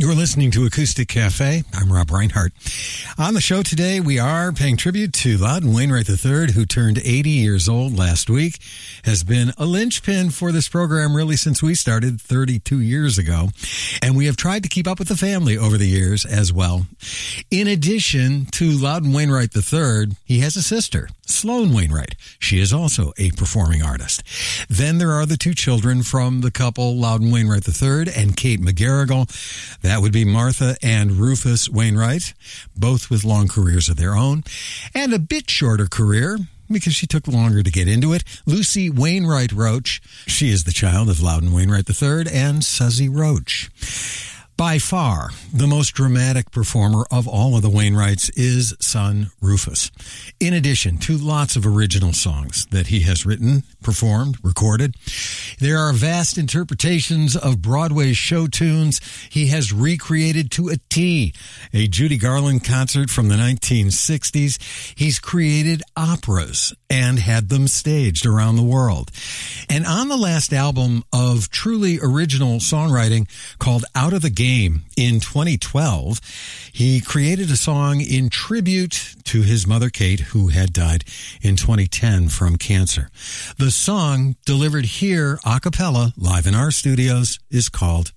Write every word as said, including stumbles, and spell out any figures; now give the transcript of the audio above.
You're listening to Acoustic Cafe. I'm Rob Reinhardt. On the show today, we are paying tribute to Loudon Wainwright the third, who turned eighty years old last week, has been a linchpin for this program really since we started thirty-two years ago. And we have tried to keep up with the family over the years as well. In addition to Loudon Wainwright the third, he has a sister, Sloan Wainwright. She is also a performing artist. Then there are the two children from the couple, Loudon Wainwright the third and Kate McGarrigle. That would be Martha and Rufus Wainwright, both with long careers of their own, and a bit shorter career because she took longer to get into it. Lucy Wainwright Roach. She is the child of Loudon Wainwright the third and Suzy Roach. By far, the most dramatic performer of all of the Wainwrights is son Rufus. In addition to lots of original songs that he has written, performed, recorded, there are vast interpretations of Broadway show tunes he has recreated to a T. A Judy Garland concert from the nineteen sixties. He's created operas and had them staged around the world. And on the last album of truly original songwriting called Out of the Game in twenty twelve, he created a song in tribute to his mother, Kate, who had died in twenty ten from cancer. The song, delivered here a cappella live in our studios, is called